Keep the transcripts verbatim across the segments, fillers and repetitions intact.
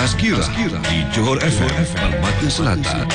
Tazkirah di Johor F M Permata Selatan.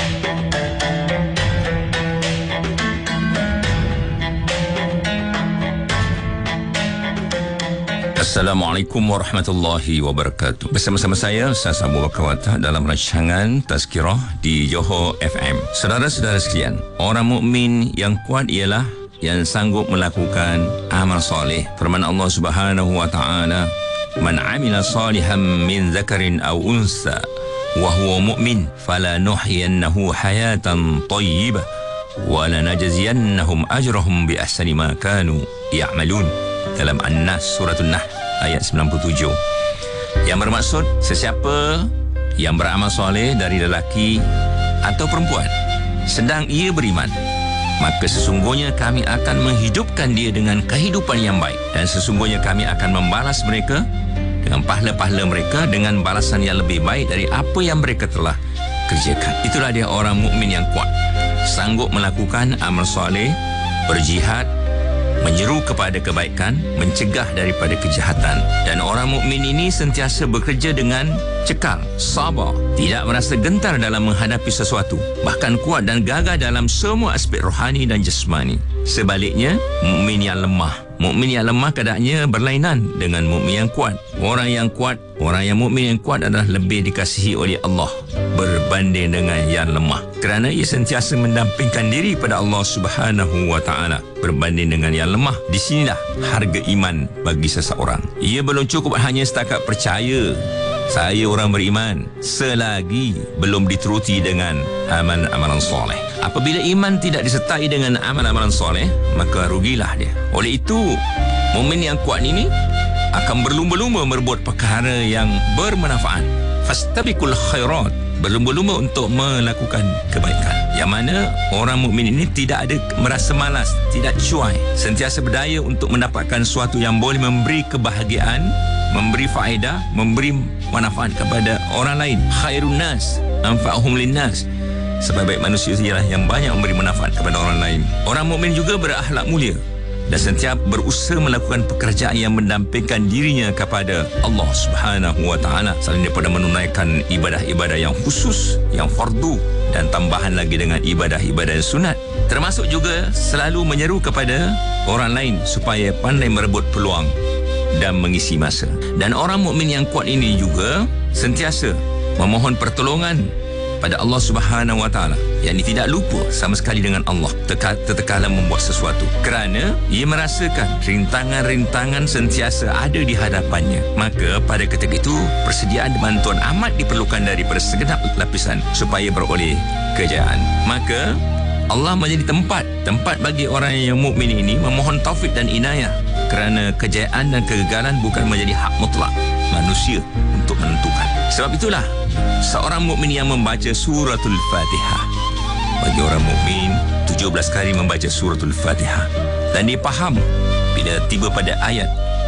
Assalamualaikum warahmatullahi wabarakatuh. Bersama-sama saya, Ustaz Abu Bakar Watah dalam rancangan Tazkirah di Johor F M. Saudara-saudara sekalian, orang mukmin yang kuat ialah yang sanggup melakukan amal soleh. Firman Allah Subhanahu wa taala, "Man 'amila salihan min dzakarin aw unsa wa huwa mu'min falanuhyiyannahu hayatan thayyibah wa lanajziyannahum ajrahum bi ahsani ma kanu ya'malun." Dalam An-Nas surah An-Nahl ayat sembilan puluh tujuh. Yang bermaksud sesiapa yang beramal soleh dari lelaki atau perempuan sedang ia beriman, maka sesungguhnya kami akan menghidupkan dia dengan kehidupan yang baik, dan sesungguhnya kami akan membalas mereka dengan pahala-pahala mereka dengan balasan yang lebih baik dari apa yang mereka telah kerjakan. Itulah dia orang mukmin yang kuat, sanggup melakukan amal soleh, berjihad, menyeru kepada kebaikan, mencegah daripada kejahatan. Dan orang mukmin ini sentiasa bekerja dengan cekal, sabar, tidak merasa gentar dalam menghadapi sesuatu, bahkan kuat dan gagah dalam semua aspek rohani dan jasmani. Sebaliknya, mukmin yang lemah, mukmin yang lemah keadaannya berlainan dengan mukmin yang kuat. Orang yang kuat, orang yang mukmin yang kuat adalah lebih dikasihi oleh Allah berbanding dengan yang lemah, kerana ia sentiasa mendampingkan diri pada Allah Subhanahu wa taala berbanding dengan yang lemah. Di sinilah harga iman bagi seseorang. Ia belum cukup hanya setakat percaya saya orang beriman selagi belum diteruti dengan amalan-amalan soleh. Apabila iman tidak disertai dengan amalan-amalan soleh, maka rugilah dia. Oleh itu, mukmin yang kuat ini akan berlumba-lumba berbuat perkara yang bermanfaat. Fastabiqul khairat, berlumba-lumba untuk melakukan kebaikan. Yang mana orang mukmin ini tidak ada merasa malas, tidak cuai, sentiasa berdaya untuk mendapatkan sesuatu yang boleh memberi kebahagiaan, memberi faedah, memberi manfaat kepada orang lain. Khairun nas anfa'uhum linnas, sebaik-baik manusia ialah yang banyak memberi manfaat kepada orang lain. Orang mukmin juga berakhlak mulia dan sentiasa berusaha melakukan pekerjaan yang mendampingkan dirinya kepada Allah Subhanahu wa taala, selain daripada menunaikan ibadah-ibadah yang khusus, yang fardu, dan tambahan lagi dengan ibadah-ibadah sunat. Termasuk juga selalu menyeru kepada orang lain supaya pandai merebut peluang dan mengisi masa. Dan orang mukmin yang kuat ini juga sentiasa memohon pertolongan pada Allah Subhanahu wa taala, yakni tidak lupa sama sekali dengan Allah tatkala membuat sesuatu, kerana ia merasakan rintangan-rintangan sentiasa ada di hadapannya. Maka pada ketika itu persediaan bantuan amat diperlukan daripada segenap lapisan supaya beroleh kejayaan. Maka Allah menjadi tempat tempat bagi orang yang mukmin ini memohon taufik dan inayah, kerana kejayaan dan kegagalan bukan menjadi hak mutlak manusia untuk menentukan. Sebab itulah seorang mukmin yang membaca suratul Fatihah, bagi orang mukmin tujuh belas kali membaca suratul Fatihah, dan dia faham bila tiba pada ayat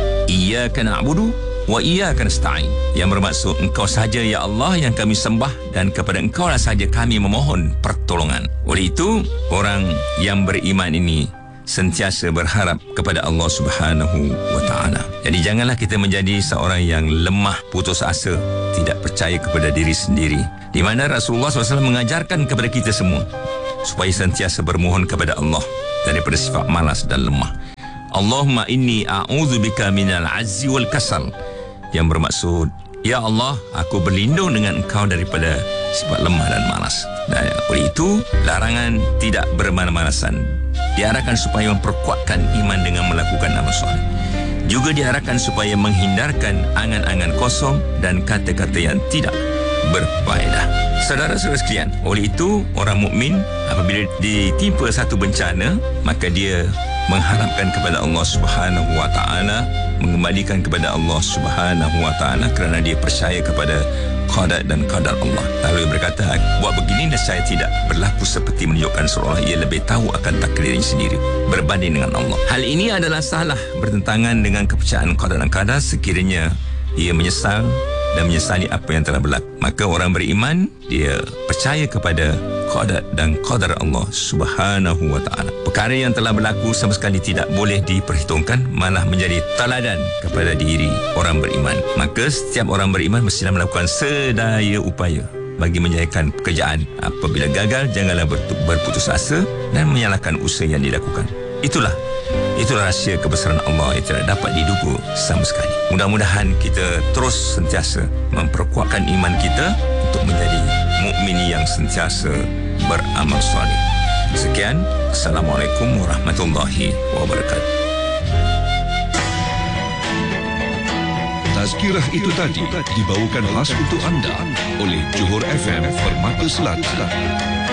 iyyaka na'budu wa iyyaka nasta'in, yang bermaksud engkau sahaja ya Allah yang kami sembah, dan kepada engkau lah sahaja kami memohon pertolongan. Oleh itu, orang yang beriman ini sentiasa berharap kepada Allah Subhanahu wa taala. Jadi janganlah kita menjadi seorang yang lemah, putus asa, tidak percaya kepada diri sendiri, di mana Rasulullah sallallahu alaihi wasallam mengajarkan kepada kita semua supaya sentiasa bermohon kepada Allah daripada sifat malas dan lemah. Allahumma inni a'udzubika minal azzi wal kasal, yang bermaksud ya Allah, aku berlindung dengan engkau daripada sifat lemah dan malas. Dan oleh itu, larangan tidak bermalas-malasan diarahkan supaya memperkuatkan iman dengan melakukan amal soleh. Juga diarahkan supaya menghindarkan angan-angan kosong dan kata-kata yang tidak berfaedah. Saudara-saudara sekalian, oleh itu orang mukmin apabila ditimpa satu bencana, maka dia mengharapkan kepada Allah Subhanahu wa taala, mengembalikan kepada Allah Subhanahu wa taala, kerana dia percaya kepada qada dan qadar Allah. Lalu berkata, buat begini dan saya tidak berlaku seperti menunjukkan seolah ia lebih tahu akan takdirnya sendiri berbanding dengan Allah. Hal ini adalah salah, bertentangan dengan kepercayaan qada dan qadar. Sekiranya ia menyesal dan menyesali apa yang telah berlaku, maka orang beriman dia percaya kepada qadar dan qadar Allah Subhanahu wa taala. Perkara yang telah berlaku sama sekali tidak boleh diperhitungkan, malah menjadi teladan kepada diri orang beriman. Maka setiap orang beriman mestilah melakukan sedaya upaya bagi menjayakan pekerjaan. Apabila gagal, janganlah berputus asa dan menyalahkan usaha yang dilakukan. Itulah Itulah rahsia kebesaran Allah yang tidak dapat diduga sama sekali. Mudah-mudahan kita terus sentiasa memperkuatkan iman kita untuk menjadi mukmin yang sentiasa beramal soleh. Sekian, Assalamualaikum warahmatullahi wabarakatuh. Tazkirah itu tadi dibawakan khas untuk anda oleh Johor F M Permata Selatan.